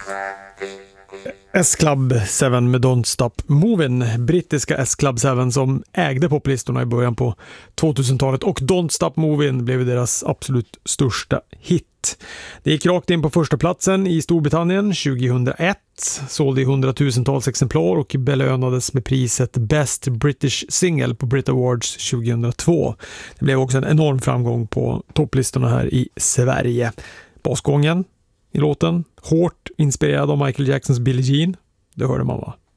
S-Club 7 med Don't Stop Movin', brittiska S-Club 7 som ägde poplistorna i början på 2000-talet, och Don't Stop Movin' blev deras absolut största hit. Det gick rakt in på första platsen i Storbritannien 2001, sålde i 100,000-tals exemplar och belönades med priset Best British Single på Brit Awards 2002. Det blev också en enorm framgång på topplistorna här i Sverige. Basgången i låten, hårt inspirerad av Michael Jacksons Billie Jean, det hörde man va?